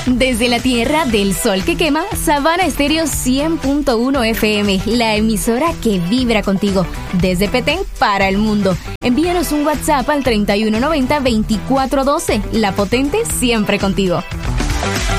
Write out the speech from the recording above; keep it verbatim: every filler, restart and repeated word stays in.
Desde la tierra del sol que quema, Sabana Estéreo cien punto uno F M, la emisora que vibra contigo. Desde Petén para el mundo. Envíanos un WhatsApp al treinta y uno noventa veinticuatro doce. La Potente siempre contigo.